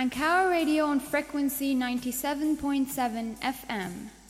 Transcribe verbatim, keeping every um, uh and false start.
Ankara Radio on frequency ninety-seven point seven F M.